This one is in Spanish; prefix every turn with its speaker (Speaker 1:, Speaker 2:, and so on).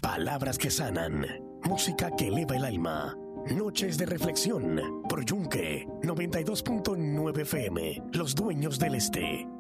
Speaker 1: Palabras que sanan. Música que eleva el alma. Noches de reflexión. Por Yunque 92.9 FM. Los dueños del este.